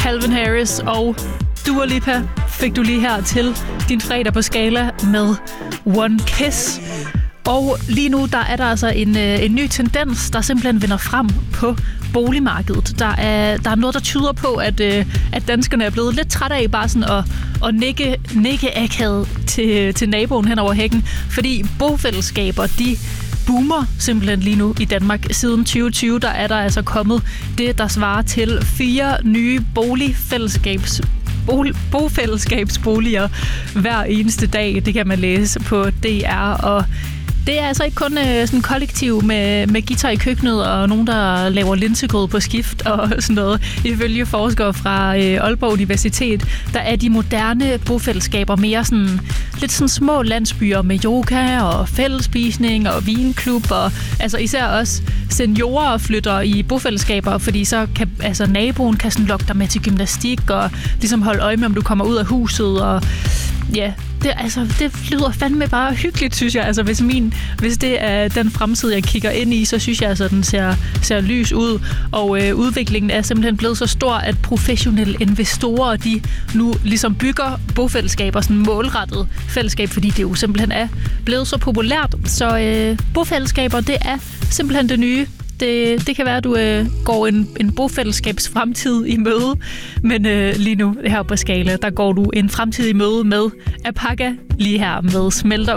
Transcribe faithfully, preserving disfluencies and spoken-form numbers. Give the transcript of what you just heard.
Calvin Harris og Dua Lipa fik du lige her til din fredag på Skala med One Kiss. Og lige nu, der er der altså en, en ny tendens, der simpelthen vinder frem på boligmarkedet. Der er, der er noget, der tyder på, at, at danskerne er blevet lidt trætte af bare sådan at, at nikke, nikke akavet til, til naboen hen over hækken. Fordi bofællesskaber, de boomer simpelthen lige nu i Danmark. Siden tyve tyve, der er der altså kommet det, der svarer til fire nye boligfællesskabs bofællesskabsboliger hver eneste dag. Det kan man læse på D R, og det er altså ikke kun øh, sådan kollektiv med, med guitar i køkkenet og nogen, der laver linsegrød på skift og sådan noget. Ifølge forskere fra øh, Aalborg Universitet, der er de moderne bofællesskaber mere sådan lidt sådan små landsbyer med yoga og fællesspisning og vinklub, og altså især også seniorer flytter i bofællesskaber, fordi så kan altså naboen kan sådan lokke dig med til gymnastik og ligesom holde øje med, om du kommer ud af huset, og ja, det, altså, det lyder fandme bare hyggeligt, synes jeg. Altså, hvis, min, hvis det er den fremtid, jeg kigger ind i, så synes jeg, altså, at den ser, ser lys ud. Og øh, udviklingen er simpelthen blevet så stor, at professionelle investorer, de nu ligesom bygger bofællesskaber, sådan målrettet fællesskab, fordi det jo simpelthen er blevet så populært. Så øh, bofællesskaber, det er simpelthen det nye. Det, det kan være, at du øh, går en, en bofællesskabs fremtid i møde, men øh, lige nu her på Skala, der går du en fremtid i møde med Apaka lige her med Smelter